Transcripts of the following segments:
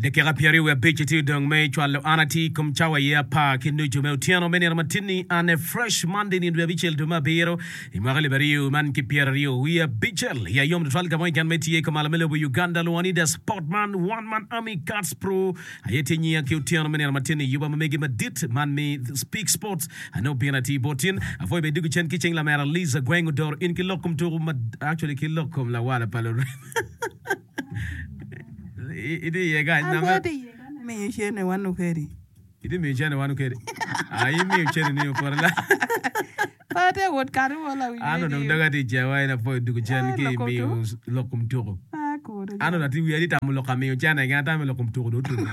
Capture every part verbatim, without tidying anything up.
de kera piari we bichiti dong me chwalo anati kum chawa ya pa kinu jume utiano meni ramatini ane fresh Monday ni dwe bichel duma biro imagale bariu man ki piario we a bichel ya yom twal kama kan meti kama la mele Uganda luani da sportman one man army cats pro ayeti nyi ki utiano meni ramatini yuba megi madit man me speak sports ano penalty botin avoy be digu chen kiching la mera Lisa Gwengu dor in kilokum to actually kilokum la wala palo Ide yega na me yene wanu keri. Ide me yene wanu keri. Ai me yene ni porla. Pate wot karu wala wi. Ano dong daga di Jawa na po dugu jan ke me lokum turo. Ah ko. Ano na ti wi adi tam lokam me yene ga tam lokum turo do tu.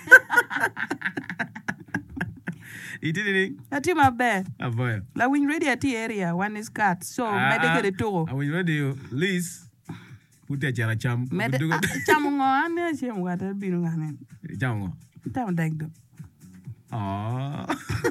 Ide ni. Ati mabe. Avoy. La win ready ati area one is cat. So medeke de turo. I win ready Liz. Pute jara cham. Med cham ngo ane chem wata binu ngane. Cham ngo. Tam dagdo. Ah.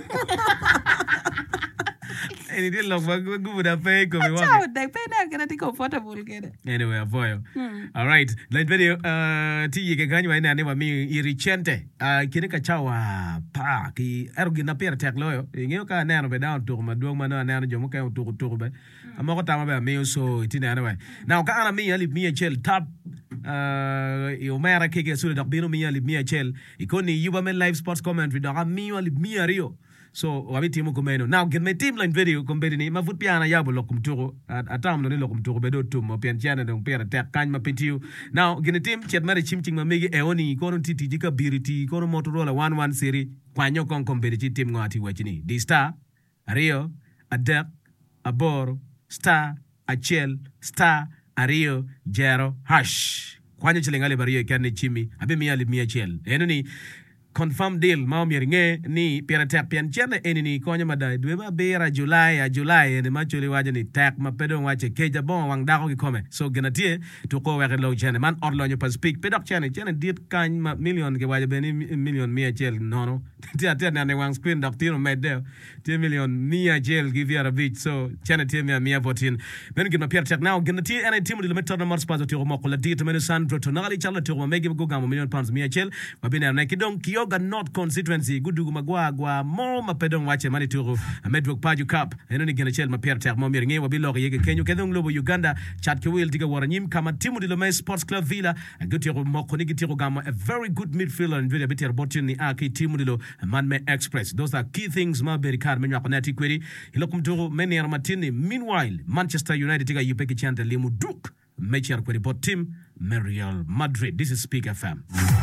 Any day log back go with a pay go me Ciao, dag pay na kana ti comfortable kede. Anyway, avoid. All right. Like video uh ti ke ganyu ina ne mi iricente. Uh kini ka chawa pa ki erogi na pera tek loyo. Ngeo ka na no be down to ma duong ma na na jomo ka to to be. Amoko tama be me so itina anyway. Now ka ana mi ali mi chel top uh yo mera ke ke sura dakbino mi ali mi chel. Ikoni yuba men live sports commentary da mi ali mi rio. So wabi timu kumeno now get my team line video kumbedi ni mavut piana yabo lokum turo atam no ni lokum turo bedo tum pian chana dong piana tek kan mapitiu now gene team chet mari chimching mamegi eoni kono titi jika biriti kono Motorola one one series kwanyo kon kumbedi chi team ngati wachini di star Rio Adek Aboro star Achel star Ario Jero hash kwanyo chilengale bario kane chimi abe mi ali mi Achel enoni confirm deal ma mi nge ni pera tap pian chene enini konya madai dwe ba bera July a July ne ma chuli waje ni tap ma pedo wache keja bon wang dako ki kome so genatie to ko weke lo chene man orlo nyo pas speak pedok chene chene dit kan ma million ke waje beni million mi chel nono tia tia na ne wang screen dok tino medde ti million mi chel give you a bit so chene ti mi mi votin ben gina pera tap now genatie ene timu de metto na mar spazo ti mo ko la dit menu Sandro tonali chala ti mo megi go gamo million pounds mi chel ma bina na kidon Yoga North constituency gudugu magwagwa mo mapedong wache mani turu medwok paju cup eno ni gena chel mapier ter mo mir ngewa bilog yege kenyu kedong lobo Uganda chat kewil diga waranyim kama timu dilo mai sports club villa gutiru mo konigi tiru gama a very good midfielder and video bitter botin ni aki timu dilo manme express those are key things ma berikar menyo akonati kweri ilokum turu meni armatini meanwhile Manchester United diga yupeki chante limu duk mechi kweri bot team Real Madrid. This is Speak F M.